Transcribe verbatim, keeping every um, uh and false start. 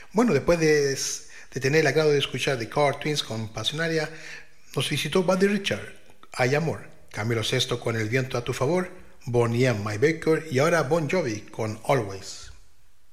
Bueno, después de, de tener el agrado de escuchar The Car Twins con Pasionaria, nos visitó Buddy Richard, Hay Amor, Camilo Sesto con El viento a tu favor, Bonnie M. My Baker y ahora Bon Jovi con Always.